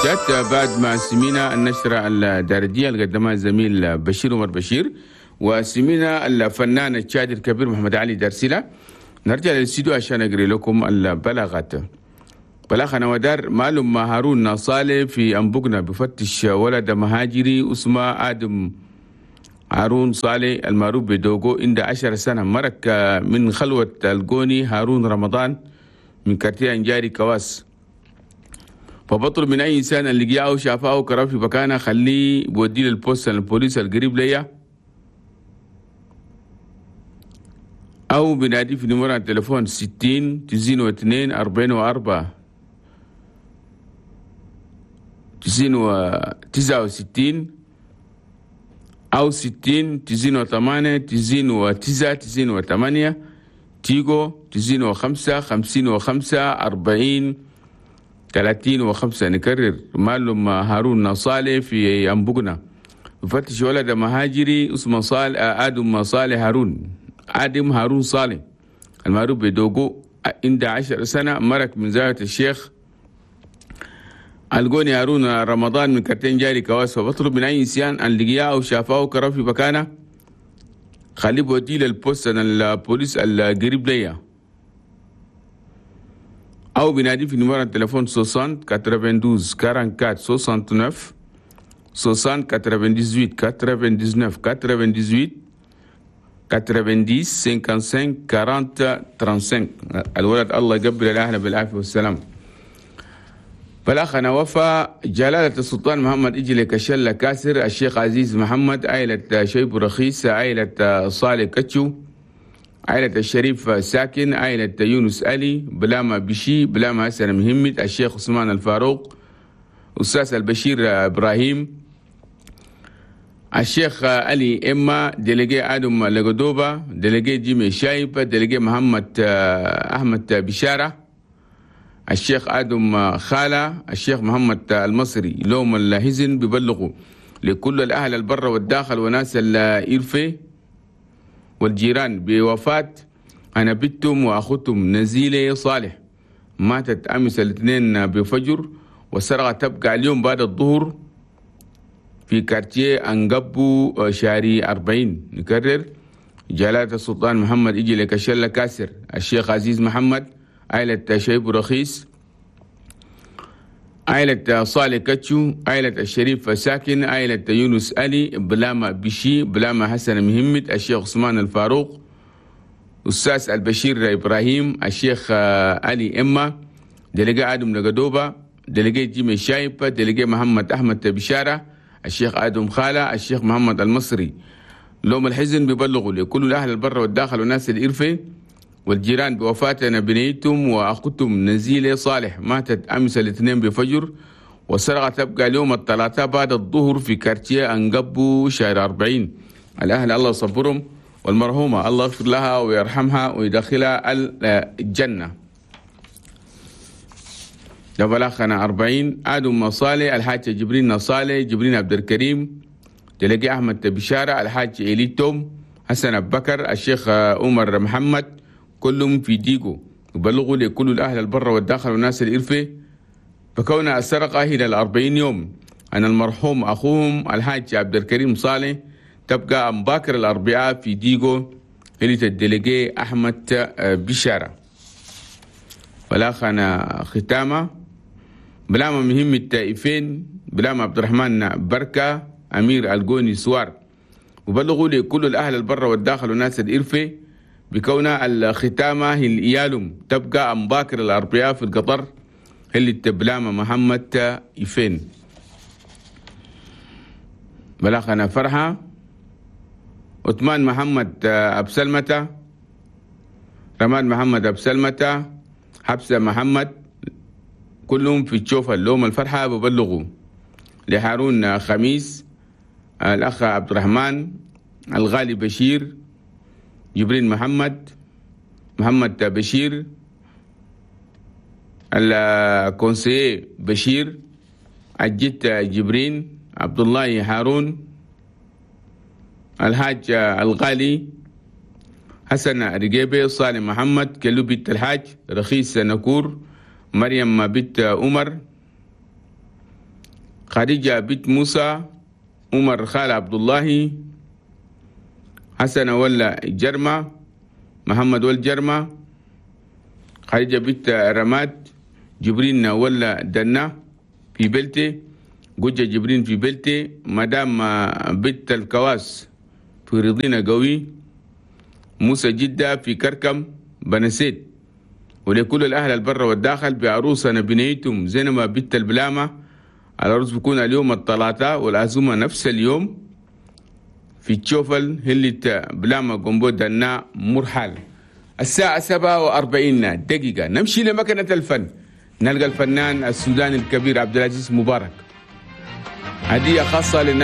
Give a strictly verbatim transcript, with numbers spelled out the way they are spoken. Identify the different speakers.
Speaker 1: جات بعد ما سمينا النشرة الدارجية اللي قدمها الزميل بشير عمر بشير، وسمينا الفنان الشاعر الكبير محمد علي دارسيلا. نرجع للاستديو عشان اقري لكم البلاغات. بلاغنا ودار معلوم ما هارون صالح في أنبوكنا بفتش ولد مهاجري اسمه آدم هارون صالح المعروف بدوغو عنده عشر سنة، مرك من خلوة القوني هارون رمضان من كارتيه انجاري كواس. فبطلب من اي انسان اللي لقياه شافاه وكرر في مكانه خليه بوديه للبوست البوليس القريب ليا، او بنادي في نمرة التليفون ستين تسعين واثنين أربعين وأربعة تسعين وتسعة وستين او ستين تسعين وثمانية تسعين وتسعة تسعين وثمانية تيجو تسعين وخمسة خمسين وخمسة أربعين ثلاثين وخمسة. نكرر معلوم هارون صالح في أنبوكنا بفتش ولد مهاجري اسمه صالح آدم صالح هارون آدم هارون صالح المعروف بدوغو عنده عشر سنة، مرك من زاوية الشيخ القوني هارون رمضان من كرتين جاري كواس. فبطلب من أي إنسان أن لقياه وشافاه وكرر في مكانه خليه بوديه للبوست البوليس القريب ليا، أو بنادي في نمرة التليفون ستين اثناشر أربعة وأربعين ستة وستين ستين ثمانية وثمانين تسعة وتسعين تسعة وتسعين خمسين أربعين خمسين خمسين. الولد الله يقبل الأهل بالعافية والسلام. فالأخ وفى جلالة السلطان محمد إجلي كشلة كاسر، الشيخ عزيز محمد، عائلة شيب رخيص، عائلة صالح كتشو، عائلة الشريف ساكن، عائلة يونس علي، بلاما بشي، بلاما حسن مهمد، الشيخ عثمان الفاروق، أستاذ البشير إبراهيم، الشيخ علي إما، ديليجي آدم لغدوبة، ديليجي جيمي شايب، ديليجي محمد أحمد بشارة، الشيخ آدم خالة، الشيخ محمد المصري. لوم الهزن ببلغوا لكل الأهل البر والداخل وناس الإرفي والجيران بوفاة أنا بنتم وأخوتم نزيلة صالح، ماتت أمس الاثنين بفجر، والسرقة تبقى اليوم بعد الظهر في كارتيه أنقبو شاري أربعين. نكرر جلالة السلطان محمد إجي لك الشلة كاسر، الشيخ عزيز محمد، عائلة شيب رخيص، عائلة صالح كتشو، عائلة الشريف ساكن، عائلة يونس علي، بلاما بشي، بلاما حسن مهمد، الشيخ عثمان الفاروق، أستاذ البشير إبراهيم، الشيخ علي إما، ديليجي آدم لغدوبة، ديليجي جيمي شايب، ديليجي محمد أحمد بشارة، الشيخ آدم خالة، الشيخ محمد المصري. لوم الحزن بيبلغوا لكل الأهل البر والداخل والناس الإرفي والجيران بوفاتنا بنيتم وأخوتم نزيلة صالح، ماتت أمس الاثنين بفجر، والسرقة تبقى اليوم الثلاثاء بعد الظهر في كارتيه أنقبو شارع أربعين. الأهل الله يصبرهم، والمرحومة الله يغفر لها ويرحمها ويدخلها الجنة. جبل أخنا أربعين آدم صالح، الحاج جبرين صالح، جبرين عبد الكريم، تلاقي أحمد بشارة، الحاج إليتوم، حسن أبو بكر، الشيخ عمر محمد، كلهم في ديقو. يبلغوا لكل الأهل البر والداخل والناس الإرفي فكون السرقة إلى الأربعين يوم أن المرحوم أخوهم الحاج عبد الكريم صالح تبقى مباكر الأربعاء في ديقو اللي الديليجي أحمد بشارة. والآخنا ختامة بلام مهم التائفين، بلام عبد الرحمن بركة، أمير القوني سوار. وبلغوا لكل الأهل البر والداخل والناس الإرفي بكون الختامة هي الإيالم تبقى مباكر الأربعاء في القطر اللي تبلام محمد إيفين. بلاخنا فرحة عثمان محمد أبسلمة، رماد محمد أبسلمة، حبسة محمد، كلهم في تشوفة. اللوم الفرحة ببلغوا لهارون خميس، الأخ عبد الرحمن، الغالي بشير، جبرين محمد، محمد بشير، الكونسيه بشير، الجت جبرين، عبد الله هارون، الحاج الغالي، حسن رقيبي، صالح محمد، كلو بنت الحاج، رخيص نكور، مريم بنت عمر، خديجة بنت موسى، عمر خال عبد الله، حسن ولا جرمة، محمد ولا جرمة، خديجة بنت رماد، جبرين ولا دنا في بلتي، جوجة جبرين في بلتي، مدام بنت الكواس في رضينا قوي، موسى جدة في كركم بنسيت. ولكل الأهل البر والداخل بعروسنا بنيتم زينما بنت البلامة. العروس بيكون اليوم الثلاثاء والعزومة نفس اليوم في تشوفل هلة بلامة قنبو دنا مرحل. الساعة سبعة وأربعين دقيقة نمشي لمكنة الفن، نلقى الفنان السوداني الكبير عبد العزيز مبارك، هدية خاصة للناس